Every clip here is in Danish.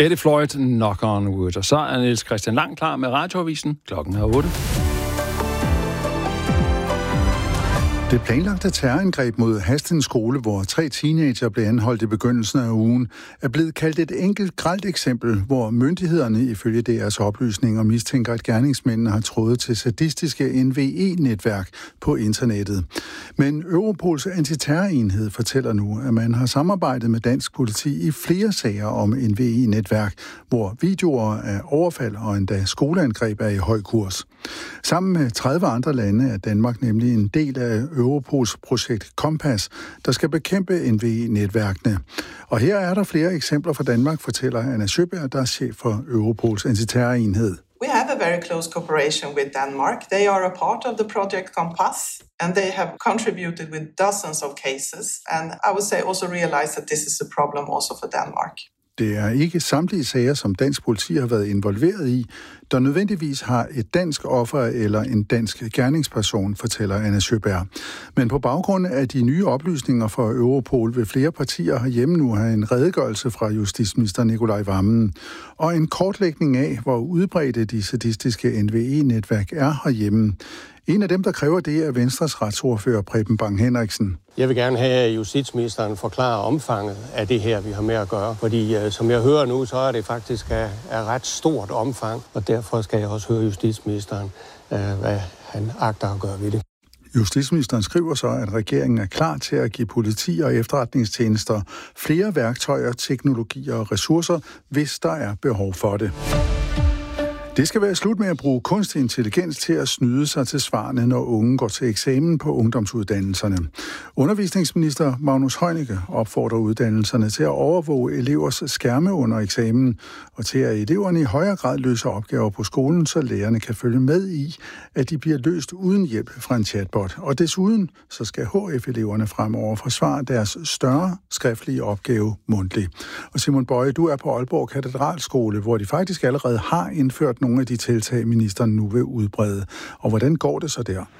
Eddie Floyd, Knock on Wood. Og så er Niels Christian Lang klar med Radioavisen. Klokken er 8. Det planlagte terrorangreb mod Hasten skole, hvor 3 teenager blev anholdt i begyndelsen af ugen, er blevet kaldt et enkelt grelt eksempel, hvor myndighederne ifølge deres oplysninger mistænker, at gerningsmændene har trådet til sadistiske NVE-netværk på internettet. Men Europols antiterrorenhed fortæller nu, at man har samarbejdet med dansk politi i flere sager om NVE-netværk, hvor videoer af overfald og endda skoleangreb er i høj kurs. Sammen med 30 andre lande er Danmark nemlig en del af Europols projekt Kompas, der skal bekæmpe NVE-netværkene. Og her er der flere eksempler fra Danmark, fortæller Anna Sjøberg, der er chef for Europols antiterrorenhed. We have a very close cooperation with Denmark. They are a part of the project Compass, and they have contributed with dozens of cases. And I would say also realize that this is a problem also for Denmark. Det er ikke samtlige sager, som dansk politi har været involveret i, der nødvendigvis har et dansk offer eller en dansk gerningsperson, fortæller Anna Sjøberg. Men på baggrund af de nye oplysninger fra Europol vil flere partier herhjemme nu have en redegørelse fra justitsminister Nicolai Wammen og en kortlægning af, hvor udbredte de sadistiske NVE-netværk er herhjemme. En af dem, der kræver det, er Venstres retsordfører Preben Bang Henriksen. Jeg vil gerne have, at justitsministeren forklarer omfanget af det her, vi har med at gøre. Fordi som jeg hører nu, så er det faktisk af ret stort omfang, og derfor skal jeg også høre justitsministeren, hvad han agter at gøre ved det. Justitsministeren skriver så, at regeringen er klar til at give politi og efterretningstjenester flere værktøjer, teknologier og ressourcer, hvis der er behov for det. Det skal være slut med at bruge kunstig intelligens til at snyde sig til svarene, når unge går til eksamen på ungdomsuddannelserne. Undervisningsminister Magnus Heunicke opfordrer uddannelserne til at overvåge elevers skærme under eksamen, og til at eleverne i højere grad løser opgaver på skolen, så lærerne kan følge med i, at de bliver løst uden hjælp fra en chatbot. Og desuden så skal HF-eleverne fremover forsvare deres større skriftlige opgave mundtligt. Og Simon Bøje, du er på Aalborg Katedralskole, hvor de faktisk allerede har indført nogle af de tiltag, ministeren nu vil udbrede. Og hvordan går det så der?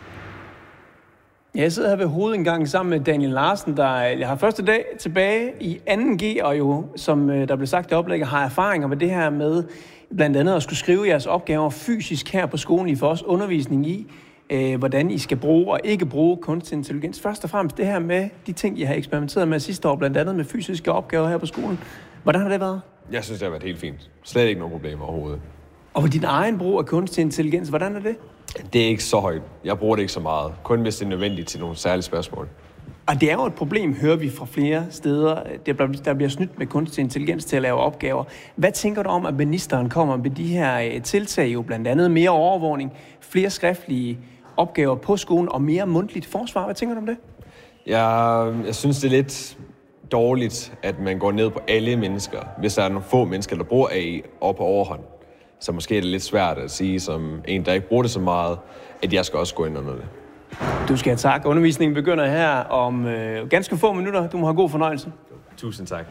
Jeg sidder her ved hovedindgangen sammen med Daniel Larsen, der har første dag tilbage i 2G, og jo, som der blev sagt i oplægget, har erfaringer med det her med blandt andet at skulle skrive jeres opgaver fysisk her på skolen. I får også undervisning i, hvordan I skal bruge og ikke bruge kunstig intelligens. Først og fremmest det her med de ting, I har eksperimenteret med sidste år, blandt andet med fysiske opgaver her på skolen. Hvordan har det været? Jeg synes, det har været helt fint. Slet ikke nogen problemer overhovedet. Og din egen brug af kunstig intelligens, hvordan er det? Det er ikke så højt. Jeg bruger det ikke så meget. Kun hvis det er nødvendigt til nogle særlige spørgsmål. Og det er jo et problem, hører vi fra flere steder. Der bliver snydt med kunstig intelligens til at lave opgaver. Hvad tænker du om, at ministeren kommer med de her tiltag, jo blandt andet mere overvågning, flere skriftlige opgaver på skolen og mere mundtligt forsvar? Hvad tænker du om det? Jeg synes, det er lidt dårligt, at man går ned på alle mennesker, hvis der er nogle få mennesker, der bruger AI og på overhånd. Så måske er det lidt svært at sige, som en, der ikke bruger det så meget, at jeg skal også gå ind under det. Du skal have tak. Undervisningen begynder her om ganske få minutter. Du må have god fornøjelse. Tusind tak.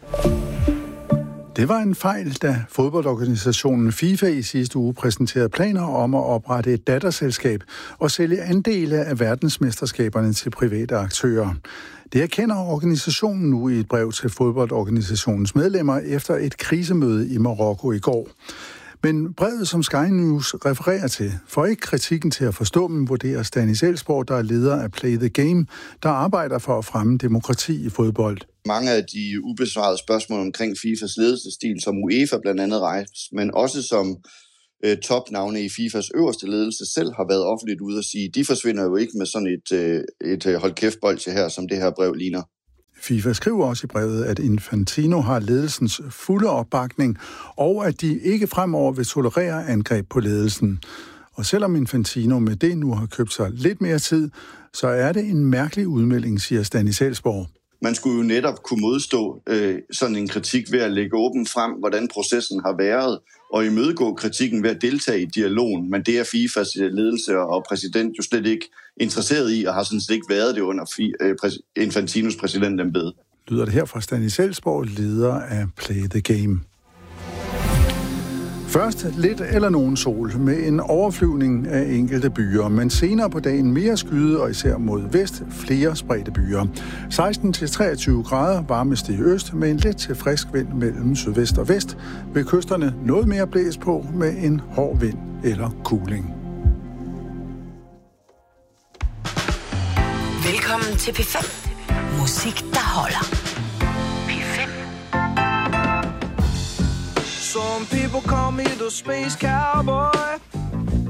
Det var en fejl, da fodboldorganisationen FIFA i sidste uge præsenterede planer om at oprette et datterselskab og sælge andele af verdensmesterskaberne til private aktører. Det erkender organisationen nu i et brev til fodboldorganisationens medlemmer efter et krisemøde i Marokko i går. Men brevet, som Sky News refererer til, får ikke kritikken til at forstå dem, vurderer Stanis Elsborg, der er leder af Play the Game, der arbejder for at fremme demokrati i fodbold. Mange af de ubesvarede spørgsmål omkring FIFAs ledelsesstil, som UEFA blandt andet rejst, men også som topnavne i FIFAs øverste ledelse selv har været offentligt ude at sige, de forsvinder jo ikke med sådan et hold kæft bolsje her, som det her brev ligner. FIFA skriver også i brevet, at Infantino har ledelsens fulde opbakning, og at de ikke fremover vil tolerere angreb på ledelsen. Og selvom Infantino med det nu har købt sig lidt mere tid, så er det en mærkelig udmelding, siger Stanis Elsborg. Man skulle jo netop kunne modstå sådan en kritik ved at lægge åben frem, hvordan processen har været, og imødegå kritikken ved at deltage i dialogen. Men det er FIFAs ledelse og præsident jo slet ikke interesseret i, og har sådan set ikke været det under Infantinos præsidentembede. Lyder det her fra Stanis Elsborg, leder af Play the Game. Først lidt eller nogen sol med en overflyvning af enkelte byer, men senere på dagen mere skyde og især mod vest flere spredte byer. 16-23 grader, varmest i øst med en let til frisk vind mellem sydvest og vest. Ved kysterne noget mere blæs på med en hård vind eller kuling. Velkommen til P5. Musik, der holder. P5. Some people call me the space cowboy.